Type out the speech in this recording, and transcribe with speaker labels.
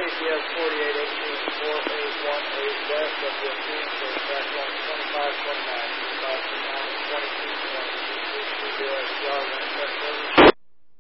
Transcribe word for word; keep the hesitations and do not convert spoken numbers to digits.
Speaker 1: K T S forty-eight eighteen four eight one eight west of the team for track one twenty-five twenty-nine, twenty-five twenty-nine, twenty-two twenty, two two zero, Charlotte,